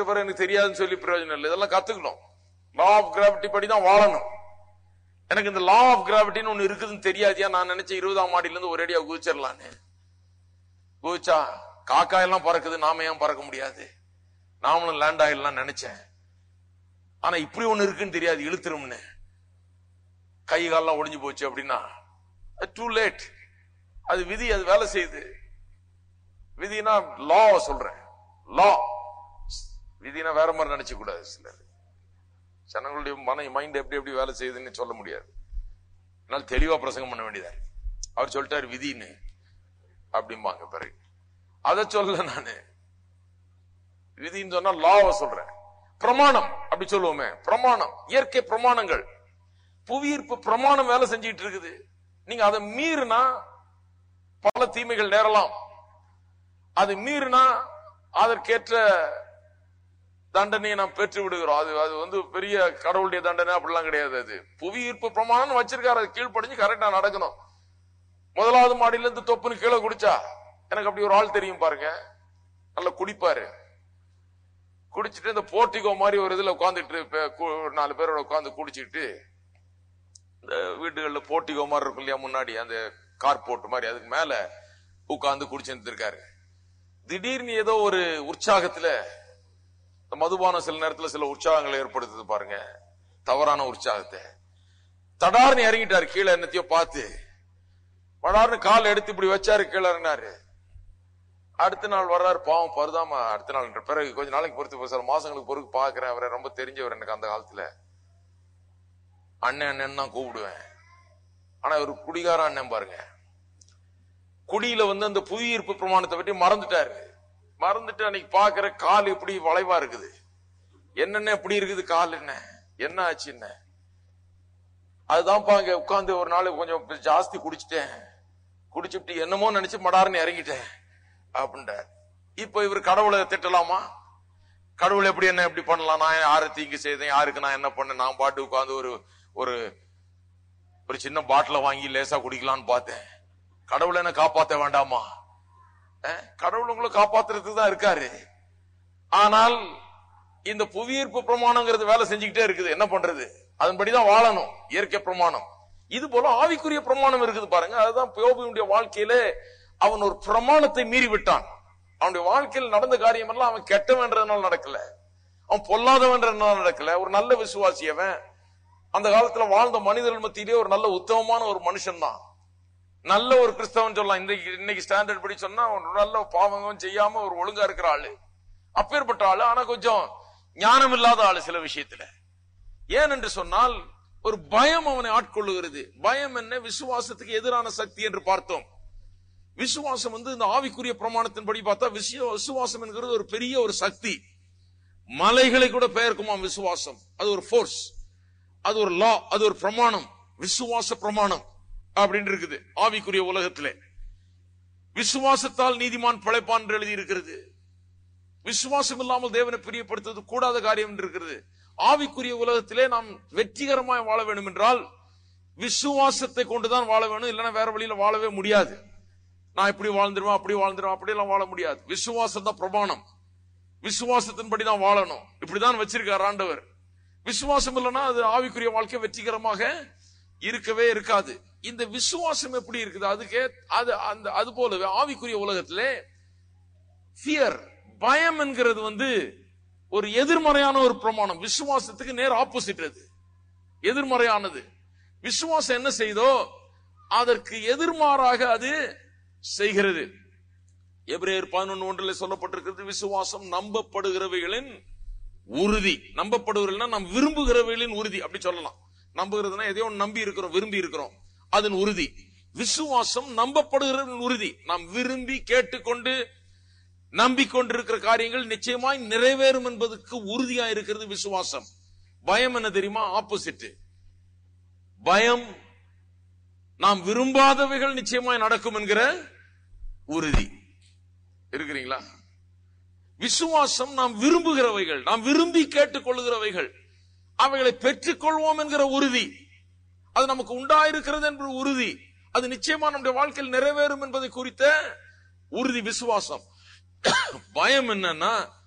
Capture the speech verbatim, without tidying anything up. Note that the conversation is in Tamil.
பார்த்துட்டு பிறகு எனக்கு தெரியாதுன்னு சொல்லி பிரயோஜனம் இல்லை. இதெல்லாம் கத்துக்கணும். லா ஆஃப் கிராவிட்டி படி தான் வாழணும். எனக்கு இந்த லா ஆஃப் கிராவிட்டின்னு ஒண்ணு இருக்குதுன்னு தெரியாதியா, நான் நினைச்சேன் இருபதாம் மாடியில இருந்து ஒரேடியா குதிச்சிடலான்னு. குதிச்சா காக்காயெல்லாம் பறக்குது, நாம ஏன் பறக்க முடியாது? நாமளும் லேண்ட் ஆயிடலாம் நினைச்சேன். ஆனா இப்படி ஒண்ணு இருக்குன்னு தெரியாது, இழுத்துரும்னு. கை காலெல்லாம் ஒடிஞ்சு போச்சு அப்படின்னா டூ லேட். அது விதி, அது வேலை செய்யுது. விதினா லா சொல்றேன், லா. விதினா வேற மாதிரி நினைச்ச கூடாது. சிலர் ஜனங்களுடைய மன மைண்ட் எப்படி எப்படி வேலை செய்யுதுன்னு சொல்ல முடியாது. அதனால தெளிவா பிரசங்கம் பண்ண வேண்டியதா. அவர் சொல்லிட்டாரு விதின்னு அப்படிம்பாங்க. பிறகு அதை சொல்ல நானு விதின்னு சொன்னா லாவை சொல்றேன். பிரமாணம் அப்படி சொல்லுவோமே, பிரமாணம், இயற்கை பிரமாணங்கள். புவியீர்ப்பு பிரமாணம் வேலை செஞ்சிட்டு இருக்குது. நீங்க அதை மீறினா பல தீமைகள் நேரலாம். அதை மீறினா அதற்கேற்ற தண்டனையை நாம் பெற்று விடுகிறோம். அது அது வந்து பெரிய கடவுளுடைய தண்டனை அப்படிலாம் கிடையாது. அது புவியீர்ப்பு பிரமாணம் வச்சிருக்காரு, அது கீழ்ப்படிஞ்சு கரெக்டா நடக்கணும். முதலாவது மாடியில இருந்து தொப்புன்னு கீழே குடிச்சா, எனக்கு அப்படி ஒரு ஆள் தெரியும் பாருங்க, நல்லா குடிப்பாரு. குடிச்சிட்டு இந்த போர்ட்டிகோ மாதிரி ஒரு இதுல உட்காந்துட்டு நாலு பேரோட உட்காந்து குடிச்சிட்டு, இந்த வீடுகள்ல போர்ட்டிகோ மாதிரி இருக்கும் இல்லையா, முன்னாடி அந்த கார் போட்டு மாதிரி, அதுக்கு மேல உட்காந்து குடிச்சுட்டு இருக்காரு. திடீர்னு ஏதோ ஒரு உற்சாகத்துல, மதுபானம் சில நேரத்துல சில உற்சாகங்களை ஏற்படுத்துது பாருங்க, தவறான உற்சாகத்தை. தடார்னு இறங்கிட்டாரு கீழே, என்னத்தையோ பார்த்து படார்னு கால் எடுத்து இப்படி வச்சாரு, கீழே இறங்கினாரு. அடுத்த நாள் வர்றாரு, பாவம் பருதாமா. அடுத்த நாள் பிறகு கொஞ்ச நாளைக்கு பொறுத்து சில மாசங்களுக்கு பொறுத்து பாக்குறேன், அவரை ரொம்ப தெரிஞ்சவர் எனக்கு அந்த காலத்துல. அண்ணன் அண்ணன் தான் கூப்பிடுவேன். ஆனா ஒரு குடிகார அண்ணன் பாருங்க, குடியில வந்து அந்த புவியீர்ப்பு பிரமாணத்தை பற்றி மறந்துட்டாரு. மறந்துட்டு அன்னைக்கு பாக்குற கால் எப்படி வளைவா இருக்குது, என்னென்ன எப்படி இருக்குது கால், என்ன என்ன ஆச்சு என்ன. அதுதான் பாங்க உட்காந்து ஒரு நாள் கொஞ்சம் ஜாஸ்தி குடிச்சிட்டேன், குடிச்சுட்டு என்னமோ நினைச்சு மடார்னு இறங்கிட்டேன் அப்படின்றார். இப்ப இவர் கடவுளை திட்டலாமா? கடவுள் எப்படி என்ன எப்படி பண்ணலாம்? நான் யாரு தீங்கு செய்தேன், யாருக்கு நான் என்ன பண்ணேன்? நான் பாட்டு உட்காந்து ஒரு ஒரு ஒரு சின்ன பாட்டில வாங்கி லேசா குடிக்கலான்னு பார்த்தேன். கடவுளை என்ன காப்பாற்ற வேண்டாமா? கடவுள் உங்களை காப்பாத்துறதுக்கு தான் இருக்காரு. ஆனால் இந்த புவியீர்ப்பு பிரமாணங்கிறது வேலை செஞ்சுக்கிட்டே இருக்குது. என்ன பண்றது? அதன்படிதான் வாழணும், இயற்கை பிரமாணம். இது போல ஆவிக்குரிய பிரமாணம் இருக்குது பாருங்க. அதுதான் யோபுவினுடைய வாழ்க்கையிலே அவன் ஒரு பிரமாணத்தை மீறி விட்டான். அவனுடைய வாழ்க்கையில் நடந்த காரியம் எல்லாம் அவன் கெட்டவன்றதுனால நடக்கல, அவன் பொல்லாதவன்றதுனால நடக்கல. ஒரு நல்ல விசுவாசியவன், அந்த காலத்துல வாழ்ந்த மனிதர்கள் மத்தியிலே ஒரு நல்ல உத்தமமான ஒரு மனுஷன் தான், நல்ல ஒரு கிறிஸ்தவன் சொல்லலாம். இன்னைக்கு இன்னைக்கு ஸ்டாண்டர்ட் படி சொன்னா நல்ல பாவங்களும் செய்யாம ஒரு ஒழுங்கா இருக்கிற ஆளு, அப்பேற்பட்ட ஆளு. ஆனா கொஞ்சம் ஞானம் இல்லாத ஆளு சில விஷயத்துல. ஏன் என்று சொன்னால் ஒரு பயம் அவனை ஆட்கொள்ளுகிறது. பயம் என்ன? விசுவாசத்துக்கு எதிரான சக்தி என்று பார்த்தோம். விசுவாசம் வந்து இந்த ஆவிக்குரிய பிரமாணத்தின்படி பார்த்தா விசுவாசம் என்கிறது ஒரு பெரிய ஒரு சக்தி. மலைகளை கூட பெயர்க்குமா விசுவாசம். அது ஒரு போர்ஸ், அது ஒரு லா, அது ஒரு பிரமாணம், விசுவாச பிரமாணம் அப்படின்னு இருக்குது ஆவிக்குரிய உலகத்திலே. விசுவாசத்தால் நீதிமான் பிழைப்பான் என்று எழுதி இருக்கிறது. விசுவாசம் இல்லாமல் தேவனை பிரியப்படுத்துவது கூடாத காரியம் என்று இருக்கிறது. ஆவிக்குரிய உலகத்திலே நாம் வெற்றிகரமாய் வாழ வேண்டும் என்றால் விசுவாசத்தை கொண்டுதான் வாழ வேணும், இல்லைன்னா வேற வழியில வாழவே முடியாது. நான் இப்படி வாழ்ந்துருவேன், அப்படி வாழ்ந்துருவேன், அப்படி எல்லாம் வாழ முடியாது. விசுவாசம் தான் பிரமாணம், விசுவாசத்தின்படி தான் வாழணும். இப்படிதான் வச்சிருக்கார் ஆண்டவர். விசுவாசம் இல்லைன்னா அது ஆவிக்குரிய வாழ்க்கை வெற்றிகரமாக இருக்கவே இருக்காது. இந்த விசுவாசம் எப்படி இருக்குது? அதுக்கு அது அந்த அது போலவே ஆவிக்குரிய உலகத்திலே ஃபியர், பயம் என்கிறது வந்து ஒரு எதிர்மறையான ஒரு பிரமாணம். விசுவாசத்துக்கு நேர் ஆப்போசிட், அது எதிர்மறையானது. விசுவாசம் என்ன செய்தோ அதற்கு எதிர்மாறாக அது செய்கிறது. எபிரேயர் பதினொன்று ஒன்றில் சொல்லப்பட்டிருக்கிறது, விசுவாசம் நம்பப்படுகிறவைகளின் உறுதி. நம்பப்படுகிறதுனா நாம் விரும்புகிறவைகளின் உறுதி அப்படி சொல்லலாம். நம்புகிறதுனா எதையோ நம்பி இருக்கிறோம், விரும்பி இருக்கிறோம், அதன் உறுதி. விசுவாசம் நம்பப்படுகிற உறுதி. நாம் விரும்பி கேட்டுக்கொண்டு நம்பிக்கொண்டிருக்கிற காரியங்கள் நிச்சயமாய் நிறைவேறும் என்பதற்கு உறுதியா இருக்கிறது விசுவாசம். பயம் என்ன தெரியுமா? ஆப்போசிட். பயம் நாம் விரும்பாதவைகள் நிச்சயமாய் நடக்கும் என்கிற உறுதி. இருக்கிறீங்களா? விசுவாசம் நாம் விரும்புகிறவைகள், நாம் விரும்பி கேட்டுக் கொள்ளுகிறவைகள், அவைகளை பெற்றுக் கொள்வோம் என்கிற உறுதி. அது நமக்கு உண்டாயிருக்கிறது என்ற உறுதி. அது நிச்சயமா நம்முடைய வாழ்க்கையில் நிறைவேறும் என்பதை குறித்த உறுதி விசுவாசம். பயம் என்னன்னா